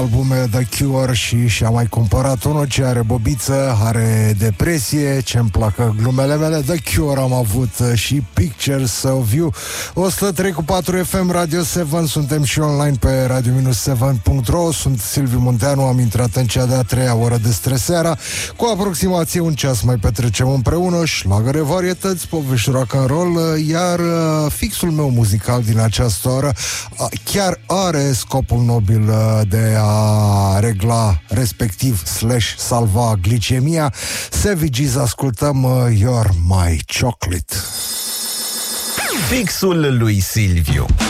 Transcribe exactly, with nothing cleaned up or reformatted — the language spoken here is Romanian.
albume The Cure și și-a mai cumpărat unul ce are bobiță, are depresie, ce-mi placă glumele mele. The Cure am avut și Pictures of You. o sută trei cu patru F M Radio șapte, suntem și online pe radio șapte punct ro. Sunt Silviu Munteanu, am intrat în cea de-a treia oră de streseara. Cu aproximație un ceas mai petrecem împreună, șlagăre, varietăți, povești rock and roll, iar fixul meu muzical din această oră chiar are scopul nobil de a regla, respectiv slash salva glicemia. Savages, ascultăm You're My Chocolate. Fixul lui Silviu.